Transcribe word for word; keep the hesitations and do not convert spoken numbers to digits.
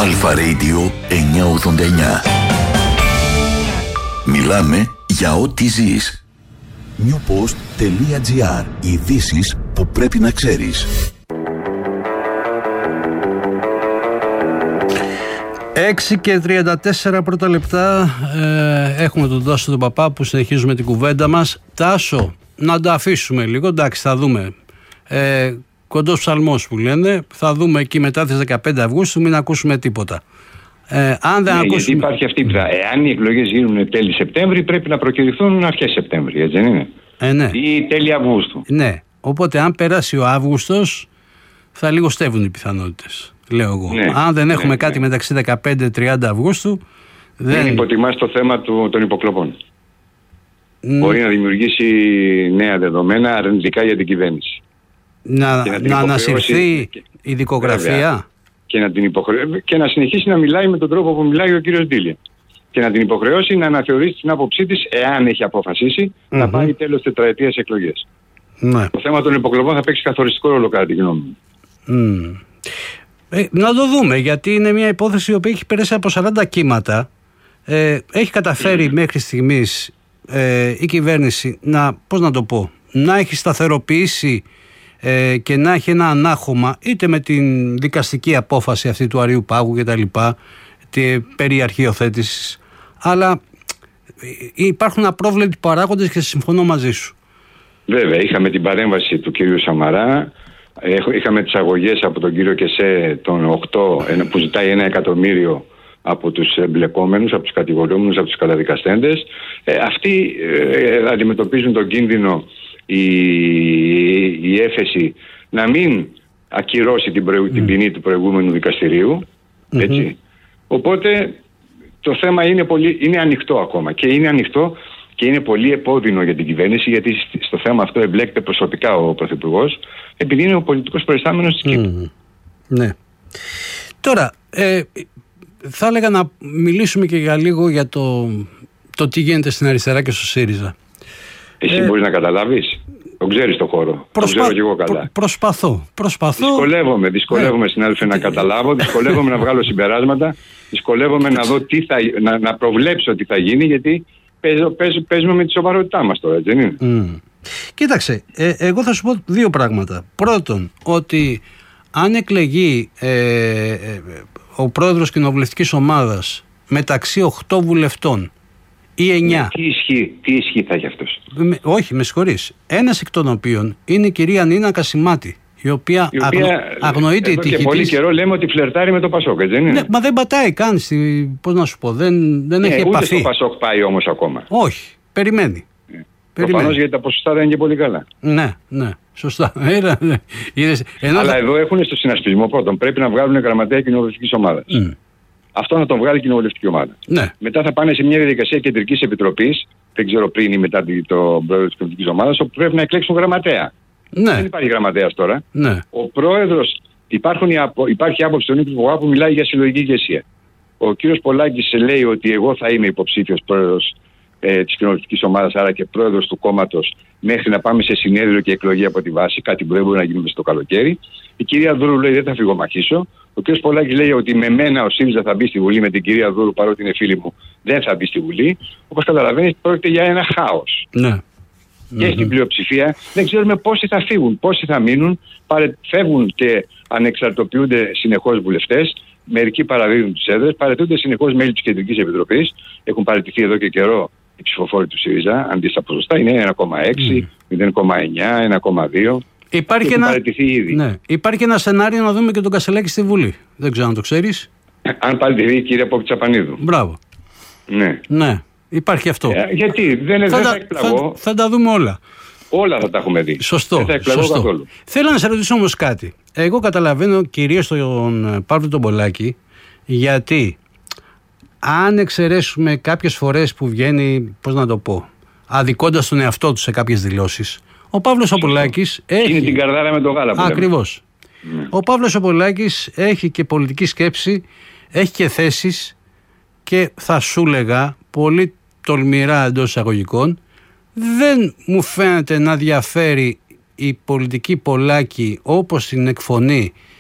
Αλφα Radio εννιακόσια ογδόντα εννιά. Μιλάμε για ό,τι ζεις. newpost.gr. Ειδήσεις που πρέπει να ξέρεις. έξι και τριάντα τέσσερα πρώτα λεπτά. ε, Έχουμε τον Τάσο τον Παπά που συνεχίζουμε την κουβέντα μας. Τάσο, να τα αφήσουμε λίγο. Εντάξει, θα δούμε. ε, Κοντός ψαλμός που λένε. Θα δούμε εκεί μετά τις δεκαπέντε Αυγούστου. Μην ακούσουμε τίποτα. ε, Αν δεν ναι, ακούσουμε... Γιατί υπάρχει αυτή η πτά. Εάν οι εκλογές γίνουν τέλη Σεπτέμβρη, πρέπει να προκηρυχθούν αρχές Σεπτέμβρη, έτσι δεν είναι? ε, ναι. Ή τέλη Αυγούστου. Ναι. Οπότε αν περάσει ο Αύγουστος θα λιγοστεύουν οι πιθανότητες, λέω εγώ. Ναι, αν δεν έχουμε ναι, κάτι ναι. μεταξύ δεκαπέντε και τριάντα Αυγούστου, δεν, δεν υποτιμάς το θέμα του, των υποκλοπών. Mm. Μπορεί να δημιουργήσει νέα δεδομένα αρνητικά για την κυβέρνηση. Να, να, να ανασυρθεί η δικογραφία. Βέβαια, και, να την υποχρεώ... και να συνεχίσει να μιλάει με τον τρόπο που μιλάει ο κύριος Ντίλια. Και να την υποχρεώσει να αναθεωρήσει την άποψή της, εάν έχει αποφασίσει, mm-hmm. να πάει τέλος τετραετίας εκλογές. Ναι. Το θέμα των υποκλοπών θα παίξει καθοριστικό ρόλο κατά τη γνώμη μου. Mm. Ε, να το δούμε, γιατί είναι μια υπόθεση η οποία έχει περάσει από σαράντα κύματα. Ε, έχει καταφέρει mm. μέχρι στιγμής ε, η κυβέρνηση να, πώς να το πω, να έχει σταθεροποιήσει ε, και να έχει ένα ανάχωμα είτε με την δικαστική απόφαση αυτή του Αριού Πάγου και τα λοιπά, τη, περί αρχιοθέτησης, αλλά υπάρχουν απρόβλεπτοι παράγοντες και συμφωνώ μαζί σου. Βέβαια, είχαμε την παρέμβαση του κύριου Σαμαρά, είχαμε τις αγωγές από τον κύριο Κεσέ τον οκτώ που ζητάει ένα εκατομμύριο από τους εμπλεκόμενους, από τους κατηγορούμενους, από τους καταδικαστέντες. Ε, αυτοί ε, αντιμετωπίζουν τον κίνδυνο η, η έφεση να μην ακυρώσει την, προηγου, mm. την ποινή του προηγούμενου δικαστηρίου. Mm-hmm. Έτσι. Οπότε το θέμα είναι, πολύ, είναι ανοιχτό ακόμα και είναι ανοιχτό και είναι πολύ επώδυνο για την κυβέρνηση, γιατί στο θέμα αυτό εμπλέκεται προσωπικά ο Πρωθυπουργός, επειδή είναι ο πολιτικός προϊστάμενος της Κύπρου. Mm. Ναι. Τώρα, ε, θα έλεγα να μιλήσουμε και για λίγο για το, το τι γίνεται στην αριστερά και στο ΣΥΡΙΖΑ. Εσύ ε, μπορείς να καταλάβεις? Τον ξέρεις το χώρο. Προσπα... Το ξέρω και εγώ καλά. Προ, προσπαθώ. προσπαθώ. Δυσκολεύομαι, δυσκολεύομαι ε, συνάδελφε να καταλάβω, δυσκολεύομαι να βγάλω συμπεράσματα, δυσκολεύομαι να δω τι θα, να, να προβλέψω τι θα γίνει, γιατί παίζω, παίζω, παίζουμε με τη σοβαρότητά μας τώρα, έτσι δεν είναι? Mm. Κοίταξε, ε, εγώ θα σου πω δύο πράγματα. Πρώτον, ότι αν εκλεγεί ε, ε, ο πρόεδρος κοινοβουλευτικής ομάδας μεταξύ οκτώ βουλευτών ή εννιά. Τι ισχύ, τι ισχύ θα έχει αυτός? Με, όχι, με συγχωρείς. Ένας εκ των οποίων είναι η κυρία Νίνα Κασιμάτη, η οποία, η οποία αγνο, αγνοείται η τύχη της. Και πολύ καιρό λέμε ότι φλερτάρει με το Πασόκ, έτσι δεν είναι? Ναι, μα δεν πατάει καν, στη, πώς να σου πω, δεν, δεν ναι, έχει ούτε επαφή. Ούτε στο Πασόκ πάει όμως ακόμα. Όχι, περιμένει. Ναι. Προφανώς γιατί τα ποσοστά δεν είναι και πολύ καλά. Ναι, ναι, σωστά. Ενώ αλλά θα... εδώ έχουν στο συνασπισμό πρώτον, πρέπει να βγάλουν γραμματέα κοινοβουλευτικής ομάδας. Mm. Αυτό να τον βγάλει η κοινοβουλευτική ομάδα. Ναι. Μετά θα πάνε σε μια διαδικασία κεντρικής επιτροπής, δεν ξέρω πριν ή μετά τον πρόεδρο της κοινοβουλευτικής ομάδας, όπου πρέπει να εκλέξουν γραμματέα. Ναι. Δεν υπάρχει γραμματέας τώρα. Ναι. Ο πρόεδρος, υπάρχουν, υπάρχει άποψη του Νίκου Πογά που μιλάει για συλλογική ηγεσία. Ο κύριος Πολάκης λέει ότι εγώ θα είμαι υποψήφιος πρόεδρος ε, της κοινοβουλευτικής ομάδας, άρα και πρόεδρος του κόμματος, μέχρι να πάμε σε συνέδριο και εκλογή από τη βάση, κάτι που δεν μπορεί να γίνει μέσα στο καλοκαίρι. Η κυρία Δούρου λέει δεν θα φυγομαχήσω. Ο κ. Πολάκης λέει ότι με μένα ο ΣΥΡΙΖΑ θα μπει στη Βουλή, με την κυρία Δούρου, παρότι είναι φίλη μου, δεν θα μπει στη Βουλή. Όπως καταλαβαίνεις, πρόκειται για ένα χάος. Ναι. Και στην πλειοψηφία δεν ξέρουμε πόσοι θα φύγουν, πόσοι θα μείνουν. Φεύγουν και ανεξαρτοποιούνται συνεχώς βουλευτές. Μερικοί παραδίδουν τις έδρες, παραιτούνται συνεχώς μέλη της Κεντρικής Επιτροπής. Έχουν παραιτηθεί εδώ και καιρό οι ψηφοφόροι του ΣΥΡΙΖΑ. Αντί στα ποσοστά είναι ένα κόμμα έξι, μηδέν κόμμα εννιά, ένα κόμμα δύο. Υπάρχει ένα... Ναι. Υπάρχει ένα σενάριο να δούμε και τον Κασελάκη στη Βουλή. Δεν ξέρω αν το ξέρεις. Αν παραιτηθεί η κυρία Πόπη Τσαπανίδου. Μπράβο. Ναι. Ναι. Υπάρχει αυτό. Ε, γιατί δεν, θα, δεν θα εκπλαγώ. Θα, θα τα δούμε όλα. Όλα θα τα έχουμε δει. Σωστό. Δεν θα εκπλαγώ σωστό. καθόλου. Θέλω να σε ρωτήσω όμως κάτι. Εγώ καταλαβαίνω κυρίως τον Παύλο τον Πολάκη, γιατί αν εξαιρέσουμε κάποιες φορές που βγαίνει, πώς να το πω, αδικώντας τον εαυτό του σε κάποιες δηλώσεις, ο Παύλος ο Πολάκης έχει... Είναι την καρδάρα με το γάλα που Ακριβώς. Mm. Ο Παύλος ο Πολάκης έχει και πολιτική σκέψη, έχει και θέσεις και θα σου λέγα πολύ τολμηρά εντός εισαγωγικών, δεν μου φαίνεται να διαφέρει η πολιτική Πολάκη όπως την εκφωνεί